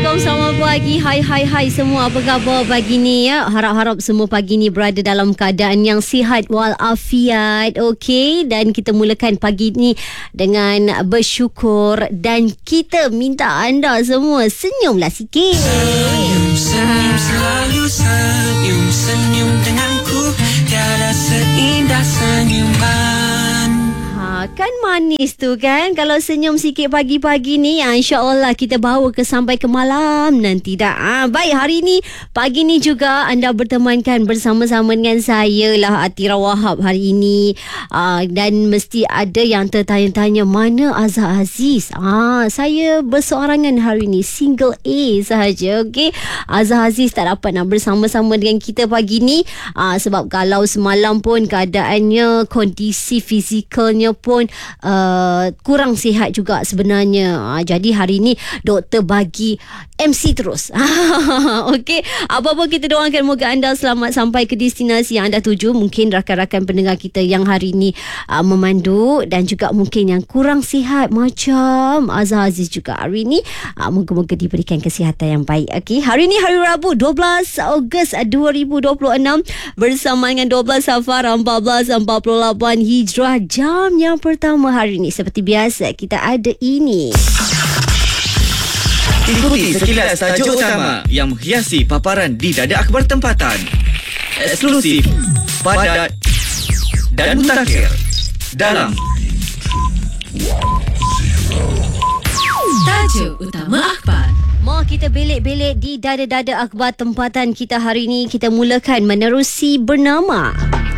Assalamualaikum, selamat pagi. Hai semua, apa khabar pagi ni ya? Harap-harap semua pagi ni berada dalam keadaan yang sihat walafiat. Okey, dan kita mulakan pagi ni dengan bersyukur dan kita minta anda semua senyumlah sikit. Senyum selalu senyum denganku, tiada seindah senyuman. Kan manis tu kan, kalau senyum sikit pagi-pagi ni, insya-Allah kita bawa sampai ke malam nanti dah. Baik, hari ni pagi ni juga anda bertemankan bersama-sama dengan saya lah, Atira Wahab hari ini. Dan mesti ada yang tertanya-tanya, mana Azhar Aziz? Saya berseorangan hari ni, single A sahaja. Okey, Azhar Aziz tak dapat nak bersama-sama dengan kita pagi ni, sebab kalau semalam pun keadaannya, kondisi fizikalnya pun kurang sihat juga sebenarnya. Jadi hari ni doktor bagi MC terus. Okey, apa-apa kita doakan moga anda selamat sampai ke destinasi yang anda tuju. Mungkin rakan-rakan pendengar kita yang hari ni memandu dan juga mungkin yang kurang sihat macam Azhar Aziz juga hari ni, moga-moga diberikan kesihatan yang baik. Okey, hari ni hari Rabu 12 Ogos 2026 bersama dengan 12 Safar 1448 Hijrah. Jam yang pertama hari ni seperti biasa kita ada ini. Ikuti sekilas tajuk utama yang menghiasi paparan di Dada Akhbar Tempatan. Eksklusif, padat dan mutakhir dalam Tajuk utama akhbar. Mau kita belik-belik di Dada-Dada Akhbar Tempatan kita hari ni. Kita mulakan menerusi bernama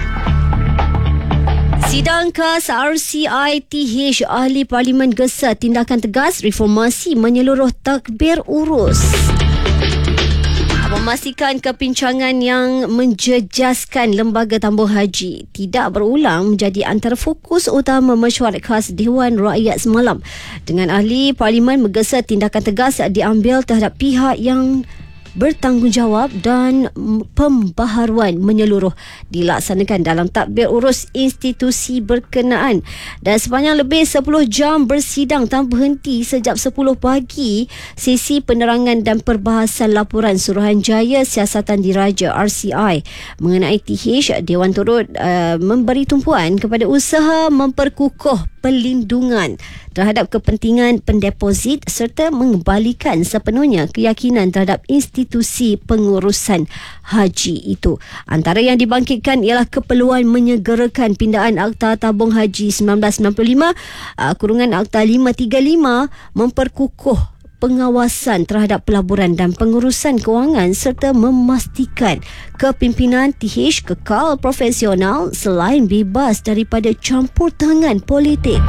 Sidang KAS RCITH, Ahli Parlimen gesa tindakan tegas reformasi menyeluruh takbir urus. Memastikan kepincangan yang menjejaskan lembaga tambang haji tidak berulang menjadi antara fokus utama mesyuarat khas Dewan Rakyat semalam. Dengan ahli parlimen menggesa tindakan tegas diambil terhadap pihak yang bertanggungjawab dan pembaharuan menyeluruh dilaksanakan dalam tadbir urus institusi berkenaan. Dan sepanjang lebih 10 jam bersidang tanpa henti sejak 10 pagi, sesi penerangan dan perbahasan laporan Suruhanjaya Siasatan Diraja RCI mengenai TH, Dewan turut memberi tumpuan kepada usaha memperkukuh perlindungan terhadap kepentingan pendeposit serta mengembalikan sepenuhnya keyakinan terhadap institusi pengurusan haji itu. Antara yang dibangkitkan ialah keperluan menyegerakan pindaan Akta Tabung Haji 1995 kurungan Akta 535, memperkukuh pengawasan terhadap pelaburan dan pengurusan kewangan serta memastikan kepimpinan TH kekal profesional selain bebas daripada campur tangan politik.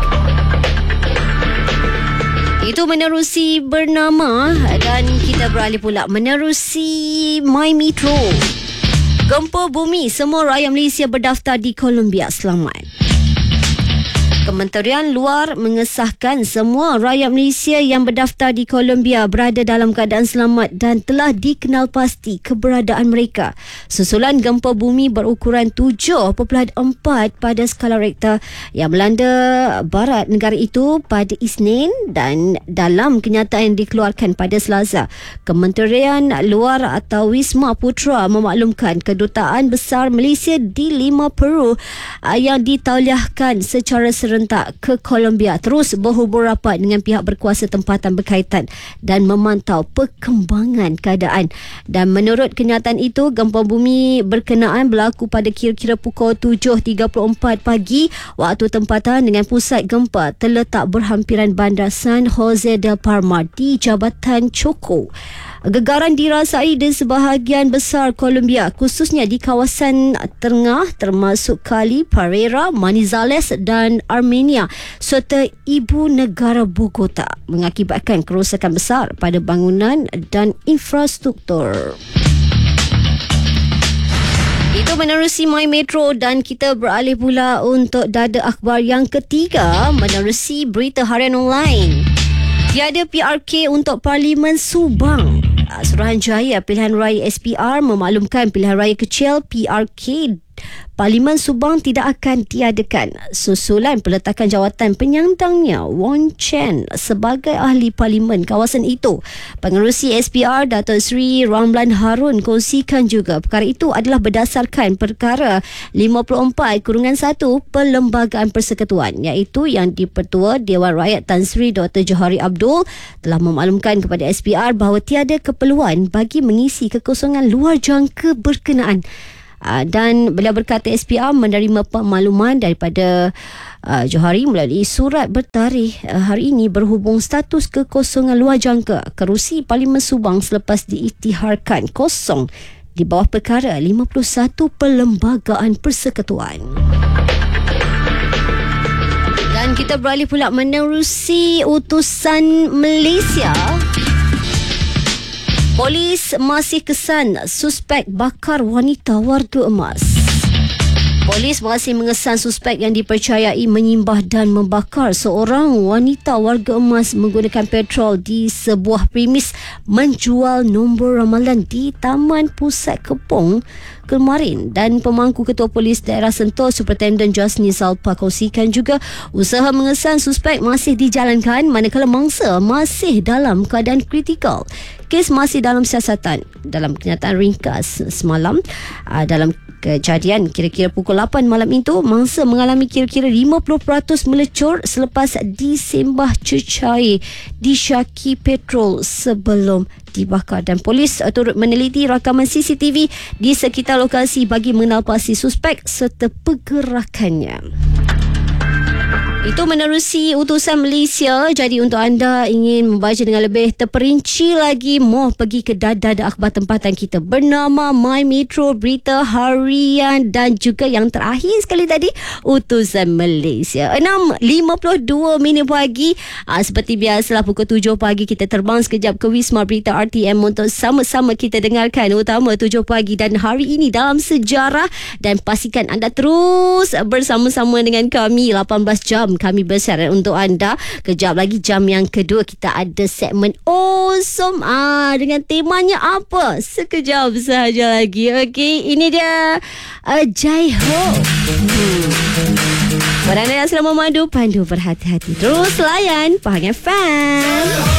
Itu menerusi bernama dan kita beralih pula menerusi My Metro. Gempa bumi, semua rakyat Malaysia berdaftar di Colombia selamat. Kementerian Luar mengesahkan semua rakyat Malaysia yang berdaftar di Colombia berada dalam keadaan selamat dan telah dikenal pasti keberadaan mereka. Susulan gempa bumi berukuran 7.4 pada skala Richter yang melanda barat negara itu pada Isnin, dan dalam kenyataan yang dikeluarkan pada Selasa, Kementerian Luar atau Wisma Putra memaklumkan Kedutaan Besar Malaysia di 5 Peru yang ditauliahkan secara serentak ke Colombia terus berhubung rapat dengan pihak berkuasa tempatan berkaitan dan memantau perkembangan keadaan. Dan menurut kenyataan itu, gempa bumi berkenaan berlaku pada kira-kira pukul 7.34 pagi waktu tempatan dengan pusat gempa terletak berhampiran bandar San Jose del Palmar di Jabatan Choco. Gegaran dirasai di sebahagian besar Colombia, khususnya di kawasan tengah termasuk Cali, Pereira, Manizales dan Armenia serta ibu negara Bogota, mengakibatkan kerosakan besar pada bangunan dan infrastruktur. Itu menerusi My Metro dan kita beralih pula untuk Dada Akhbar yang ketiga menerusi berita harian online. Tiada PRK untuk Parlimen Subang. Suruhanjaya Pilihan Raya SPR memaklumkan pilihan raya kecil PRK Parlimen Subang tidak akan tiadakan susulan peletakan jawatan penyandangnya Wong Chen sebagai ahli parlimen kawasan itu. Pengerusi SPR Dato' Seri Ramlan Harun kongsikan juga perkara itu adalah berdasarkan perkara 54/1 Perlembagaan Persekutuan, iaitu yang Dipertua Dewan Rakyat Tan Sri Dr. Johari Abdul telah memaklumkan kepada SPR bahawa tiada keperluan bagi mengisi kekosongan luar jangka berkenaan. Dan beliau berkata SPR menerima pemaluman daripada Johari melalui surat bertarikh hari ini berhubung status kekosongan luar jangka kerusi Parlimen Subang selepas diisytiharkan kosong di bawah perkara 51 Perlembagaan Persekutuan. Dan kita beralih pula menerusi utusan Malaysia. Polis masih kesan suspek bakar wanita warga emas. Polis masih mengesan suspek yang dipercayai menyimbah dan membakar seorang wanita warga emas menggunakan petrol di sebuah premis menjual nombor ramalan di Taman Pusat Kepong kemarin. Dan pemangku Ketua Polis Daerah Sentul Superintendent Jasni Zalpa kongsikan juga usaha mengesan suspek masih dijalankan manakala mangsa masih dalam keadaan kritikal. Kes masih dalam siasatan. Dalam kenyataan ringkas semalam, dalam kejadian kira-kira pukul 8 malam itu, mangsa mengalami kira-kira 50% melecur selepas disembah cecair disyaki petrol sebelum dibakar. Dan polis turut meneliti rakaman CCTV di sekitar lokasi bagi mengenal pasti suspek serta pergerakannya. Itu menerusi utusan Malaysia. Jadi untuk anda ingin membaca dengan lebih terperinci lagi, mohon pergi ke dada akhbar tempatan kita bernama My Metro Berita Harian, dan juga yang terakhir sekali tadi utusan Malaysia. 6.52 pagi. Seperti biasalah pukul 7 pagi kita terbang sekejap ke Wisma Berita RTM untuk sama-sama kita dengarkan utama 7 pagi dan hari ini dalam sejarah. Dan pastikan anda terus bersama-sama dengan kami 18 jam kami bersyarat untuk anda. Kejap lagi jam yang kedua kita ada segmen Awesome dengan temanya apa? Sekejap sahaja lagi. Okey, ini dia Jai Ho. Pada anda yang sedang memandu, pandu berhati-hati. Terus layan Pahang FM.